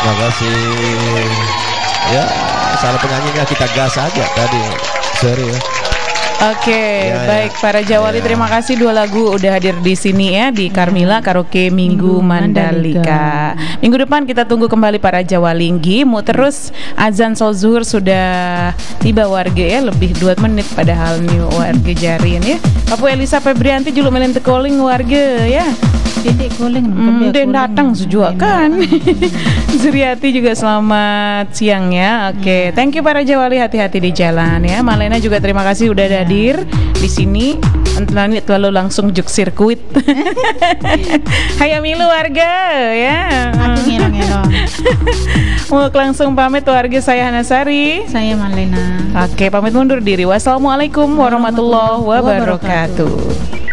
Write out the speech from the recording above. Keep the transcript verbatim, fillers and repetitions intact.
Terima kasih. Ya, salah penyanyinya kita gas aja tadi. Sorry ya. Oke, ya, baik ya. para Jawali, ya. terima kasih dua lagu udah hadir di sini ya di Carmila Karaoke Minggu, Minggu Mandalika. Mandalika. Minggu depan kita tunggu kembali para Jawalinggi. Mau terus azan sholat zuhur sudah tiba warga ya, lebih dua menit padahal nih warga jarin ya. Papu Elisa Febrianti julu melen calling warga ya. Dedek calling, hmm, dan datang sejua kan. Zuriati juga selamat siang ya. Oke, okay. Thank you para Jawali, hati-hati di jalan ya. Malena juga terima kasih udah hadir di sini. Nanti lalu langsung juk sirkuit. Hayo milu warga ya. Aku ngelong-ngelong. Mau langsung pamit warga, saya Hanasari. Saya Malena. Oke, okay, pamit mundur diri. Wassalamualaikum warahmatullahi wabarakatuh.